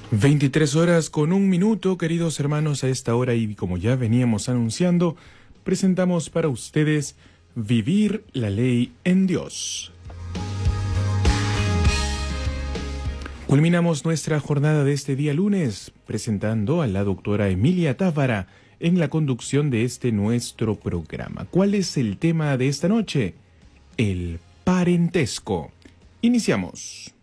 23:01, queridos hermanos, a esta hora y como ya veníamos anunciando, presentamos para ustedes Vivir la Ley en Dios. Culminamos nuestra jornada de este día lunes presentando a la doctora Emilia Tábara en la conducción de este nuestro programa. ¿Cuál es el tema de esta noche? El parentesco. Iniciamos.